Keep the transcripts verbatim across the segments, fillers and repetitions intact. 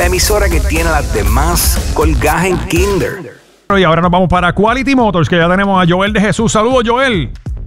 la emisora que tiene a las demás colgadas en Kinder. Y ahora nos vamos para Quality Motors, que ya tenemos a Joel de Jesús. Saludos, Joel.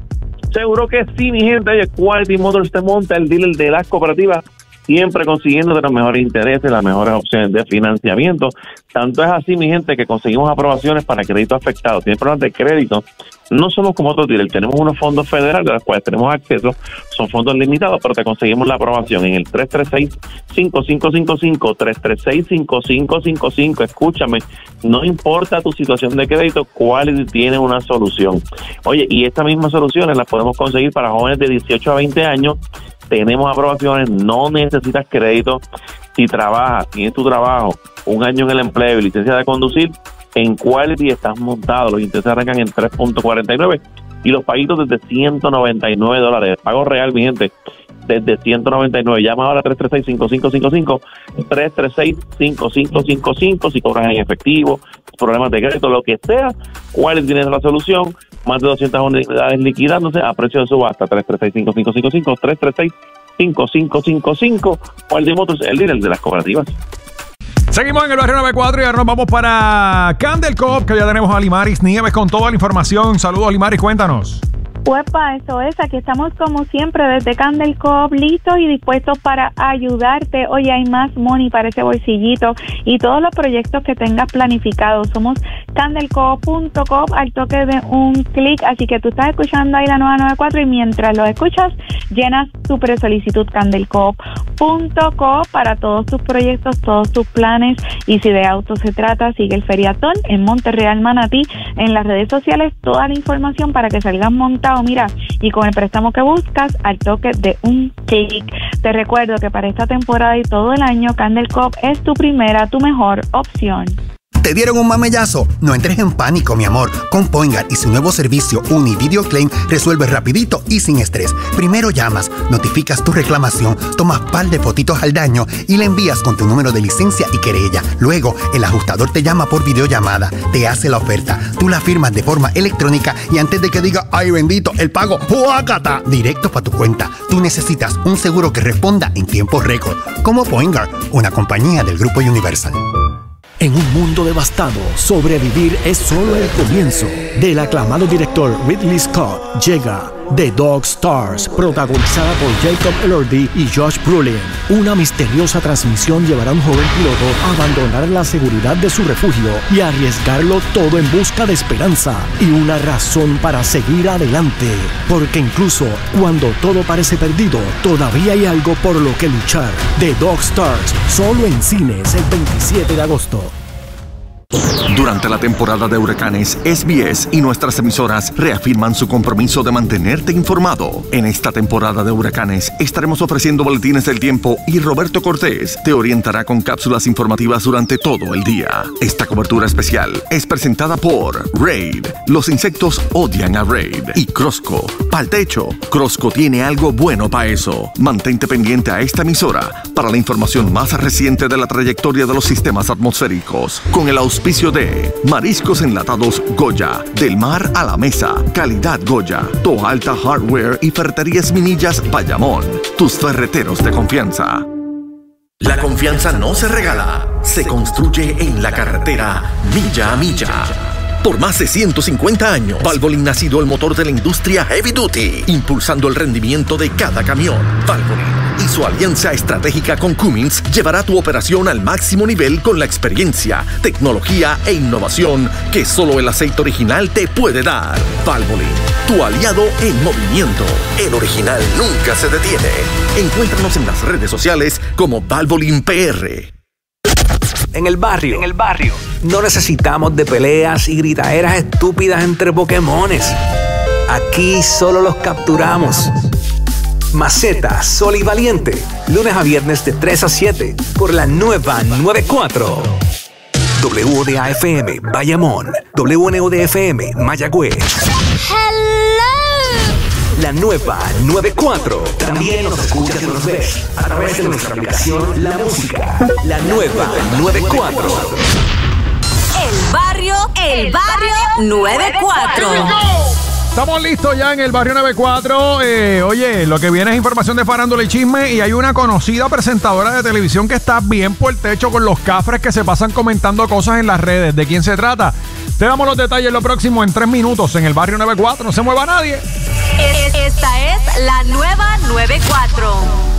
Seguro que sí, mi gente. Oye, Quality Motors te monta el dealer de las cooperativas, siempre consiguiendo los mejores intereses, las mejores opciones de financiamiento. Tanto es así, mi gente, que conseguimos aprobaciones para créditos afectados. Tienen problemas de crédito. No somos como otros dealers, tenemos unos fondos federales a los cuales tenemos acceso, son fondos limitados, pero te conseguimos la aprobación en el tres tres seis, cinco cinco cinco cinco, tres tres seis, cinco cinco cinco cinco. Escúchame, no importa tu situación de crédito, Quality tiene una solución. Oye, y estas mismas soluciones las podemos conseguir para jóvenes de dieciocho a veinte años. Tenemos aprobaciones, no necesitas crédito. Si trabajas, tienes tu trabajo, un año en el empleo y licencia de conducir, en Quality estás montado. Los intereses arrancan en tres punto cuarenta y nueve y los paguitos desde ciento noventa y nueve dólares. Pago real, mi gente, desde ciento noventa y nueve. Llama ahora a tres tres seis, cinco cinco cinco cinco, tres tres seis, cinco cinco cinco cinco. Si cobras en efectivo, problemas de crédito, lo que sea, Quality tiene la solución. Más de doscientas unidades liquidándose a precio de subasta. tres tres seis, cinco cinco cinco cinco, tres tres seis, cinco cinco cinco cinco. Quality Motors, el líder de las cooperativas. Seguimos en el barrio noventa y cuatro y ahora nos vamos para Candel Coop, que ya tenemos a Limaris Nieves con toda la información. Saludos, Limaris, cuéntanos. Pues para eso es, aquí estamos como siempre desde Candel Coop, listos y dispuestos para ayudarte. Hoy hay más money para ese bolsillito y todos los proyectos que tengas planificados. Somos candel coop punto com al toque de un clic, así que tú estás escuchando ahí la nueva noventa y cuatro y mientras lo escuchas, llenas tu presolicitud candel coop punto com para todos tus proyectos, todos tus planes, y si de autos se trata, sigue el feriatón en Monterreal, Manatí, en las redes sociales, toda la información para que salgas montado. Mira, y con el préstamo que buscas al toque de un clic. Te recuerdo que para esta temporada y todo el año, Candel Coop es tu primera, tu mejor opción. ¿Te dieron un mamellazo? No entres en pánico, mi amor. Con Poingar y su nuevo servicio Uni Video Claim, resuelves rapidito y sin estrés. Primero llamas, notificas tu reclamación, tomas par de fotitos al daño y le envías con tu número de licencia y querella. Luego, el ajustador te llama por videollamada, te hace la oferta, tú la firmas de forma electrónica y antes de que diga, ¡ay bendito! El pago, ¡huácata! Directo para tu cuenta. Tú necesitas un seguro que responda en tiempo récord. Como Poingar, una compañía del Grupo Universal. En un mundo devastado, sobrevivir es solo el comienzo. Del aclamado director Ridley Scott llega The Dog Stars, protagonizada por Jacob Elordi y Josh Brolin. Una misteriosa transmisión llevará a un joven piloto a abandonar la seguridad de su refugio y a arriesgarlo todo en busca de esperanza y una razón para seguir adelante. Porque incluso cuando todo parece perdido, todavía hay algo por lo que luchar. The Dog Stars, solo en cines el veintisiete de agosto. Durante la temporada de huracanes, S B S y nuestras emisoras reafirman su compromiso de mantenerte informado. En esta temporada de huracanes estaremos ofreciendo boletines del tiempo y Roberto Cortés te orientará con cápsulas informativas durante todo el día. Esta cobertura especial es presentada por Raid. Los insectos odian a Raid. Y Crosco. Pa'l techo, Crosco tiene algo bueno para eso. Mantente pendiente a esta emisora para la información más reciente de la trayectoria de los sistemas atmosféricos. Con el auspicio de Mariscos Enlatados Goya, del mar a la mesa, calidad Goya, Toalta Hardware y Ferreterías Minillas Bayamón, tus ferreteros de confianza. La confianza no se regala, se construye en la carretera milla a milla. Por más de ciento cincuenta años, Valvoline ha sido el motor de la industria heavy duty, impulsando el rendimiento de cada camión. Valvoline y su alianza estratégica con Cummins llevará tu operación al máximo nivel con la experiencia, tecnología e innovación que solo el aceite original te puede dar. Valvoline, tu aliado en movimiento. El original nunca se detiene. Encuéntranos en las redes sociales como Valvoline P R. En el barrio, en el barrio, no necesitamos de peleas y gritaderas estúpidas entre Pokémones. Aquí solo los capturamos. Maceta, Sol y Valiente, lunes a viernes de tres a siete, por la nueva noventa y cuatro. W O D A F M, Bayamón. W N O D F M, Mayagüez. Hello. La nueva noventa y cuatro. También nos escuchas y nos ves a través de nuestra aplicación La Música. La nueva noventa y cuatro. El barrio, el barrio noventa y cuatro. Estamos listos ya en el barrio noventa y cuatro. Eh, oye, lo que viene es información de farándula y chisme. Y hay una conocida presentadora de televisión que está bien por el techo con los cafres que se pasan comentando cosas en las redes. ¿De quién se trata? Te damos los detalles lo próximo en tres minutos en el barrio noventa y cuatro. No se mueva nadie. Esta es la nueva noventa y cuatro.